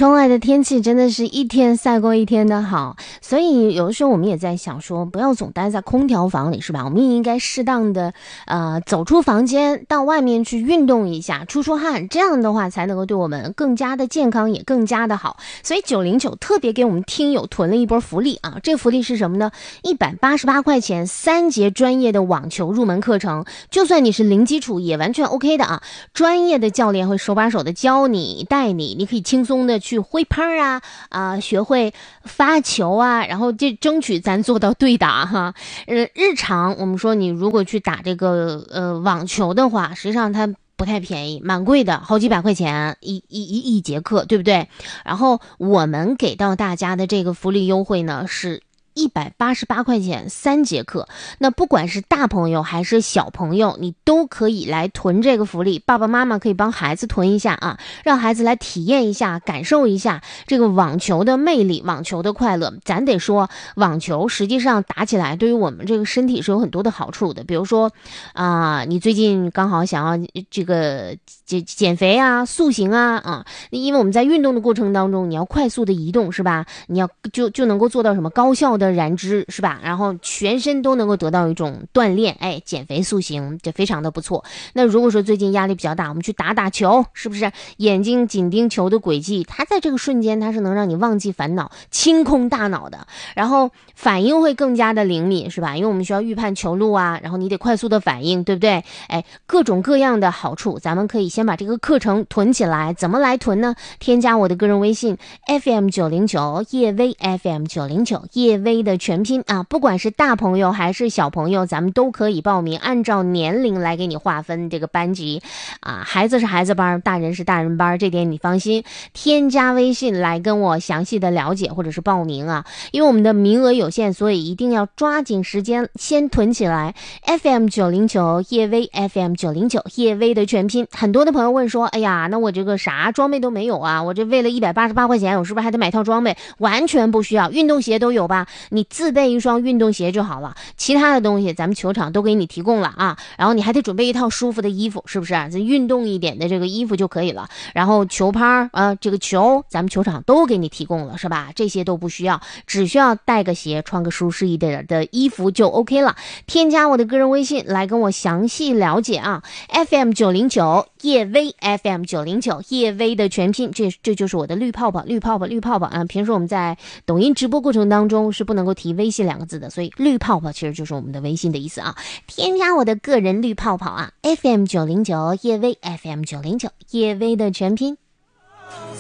窗外的天气真的是一天赛过一天的好，所以有的时候我们也在想说，不要总待在空调房里，是吧？我们也应该适当的走出房间，到外面去运动一下，出出汗，这样的话才能够对我们更加的健康，也更加的好。所以909特别给我们听友囤了一波福利啊！这个福利是什么呢？188块钱3节专业的网球入门课程，就算你是零基础也完全 OK 的啊！专业的教练会手把手的教你带你，你可以轻松的去挥拍学会发球啊，然后这争取咱做到对打哈。日常我们说你如果去打这个网球的话，实际上它不太便宜，蛮贵的，好几百块钱一节课，对不对？然后我们给到大家的这个福利优惠呢是188块钱3节课，那不管是大朋友还是小朋友，你都可以来囤这个福利。爸爸妈妈可以帮孩子囤一下啊，让孩子来体验一下，感受一下这个网球的魅力，网球的快乐。咱得说，网球实际上打起来对于我们这个身体是有很多的好处的。比如说你最近刚好想要这个减肥啊、塑形啊，因为我们在运动的过程当中，你要快速的移动，是吧？你要就能够做到什么高效的燃脂，是吧？然后全身都能够得到一种锻炼，减肥塑形，这非常的不错。那如果说最近压力比较大，我们去打球，是不是眼睛紧盯球的轨迹，它在这个瞬间它是能让你忘记烦恼，清空大脑的，然后反应会更加的灵敏，是吧？因为我们需要预判球路啊，然后你得快速的反应，对不对？各种各样的好处，咱们可以先把这个课程囤起来。怎么来囤呢？添加我的个人微信 FM909 叶薇 FM909 叶薇的全拼啊，不管是大朋友还是小朋友，咱们都可以报名，按照年龄来给你划分这个班级啊，孩子是孩子班，大人是大人班，这点你放心。添加微信来跟我详细的了解或者是报名啊，因为我们的名额有限，所以一定要抓紧时间先囤起来。FM909 叶薇 FM909 叶薇的全拼。很多的朋友问说，哎呀，那我这个啥装备都没有啊，我这为了188块钱，我是不是还得买套装备？完全不需要，运动鞋都有吧，你自备一双运动鞋就好了，其他的东西咱们球场都给你提供了啊，然后你还得准备一套舒服的衣服，是不是这运动一点的这个衣服就可以了，然后球拍这个球咱们球场都给你提供了，是吧？这些都不需要，只需要带个鞋，穿个舒适一点的衣服就 OK 了。添加我的个人微信来跟我详细了解啊， FM909 叶薇 FM909 叶薇的全拼，这就是我的绿泡泡啊！平时我们在抖音直播过程当中是不能够提微信2个字的，所以绿泡泡其实就是我们的微信的意思啊。添加我的个人绿泡泡啊， FM909 叶薇 FM909 叶薇的全拼。